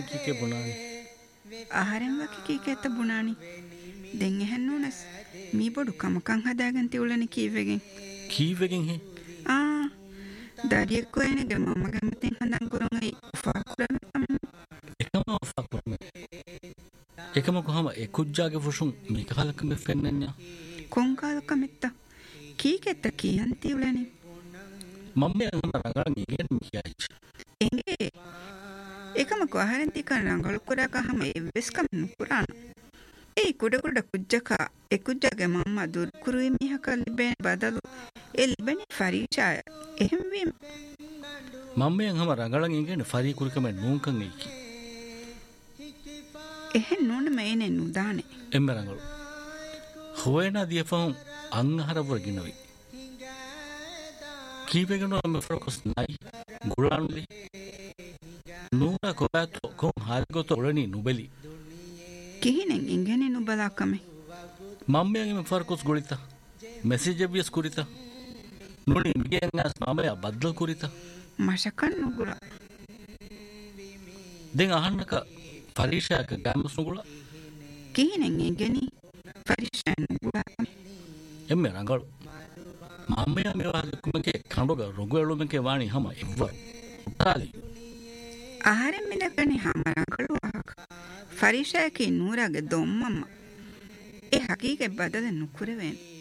කීකේ බුණානි ආහාරෙන් වකි කීකේත බුණානි දෙන් එහෙන්නුනස් මී බොඩු කමකන් හදාගෙන තියුලනි කීවෙගෙන් හේ දරියෙක් කොයිනගේ මම්මගේ මතෙන් හඳන් කරොන්යි ෆාකුරම එකම කොහම එකුජ්ජාගේ ෆුෂුන් මේක කලකම ෆෙන්නන්යා කොංකාලකමෙත්ත කීකෙත්ත කියන් තියුලනි මම යන රංගන ගියන් මියයිච් එංගේ එකම කොහරෙන් තිකන රංගල කුරාකහම එවස්කම නුකුරාන ඒ කුඩ කුජ්ජක එකුජ්ජගේ මම්ම දුර් කුරුයි මිහක ලිබෙන බදලු එල්බෙනි ෆරීචාය එහෙම වීම මම යන් හම රංගලන් ඉගෙන ෆරී කුරකම නූංකන් එයිකි එහෙන් නෝන මේනේ නුදානේ එම්ම රංගලු හොයනා දියෆම් අංහරවර ගිනොයි කීපෙකනෝ අම ෆොකස් නයි ගුරාන්ලි නූනා කොබැතෝ කොන් හාල්ගොත ඔරණි නුබෙලි කිහිනෙන් ඉංගනේ නුබලාකමේ මම්මයන්ගේ ෆර්කොස් ගොලිත මෙසේජ් එවියස් කුරිත නුනි මිගෙන්ගස් මමය බද්දල් කුරිත මශකන් නුගුරා දෙන් අහන්නක පරීක්ෂාක ගම්ස් නුගුලා කිහිනෙන් ඉංගනේ පරීක්ෂා නුගුරා එම්ම රංගලු මම්මය මේවා කුමකේ කඬොග රොගුවලුමකේ වාණි හැම එව්ව උතාලි ආහාරෙන් මිදකනේ හැමරංගලු අහක පරීක්ෂාකේ නූරාගේ දොම්මම්ම ඒ හකීගේ බදල නුකුරවෙන්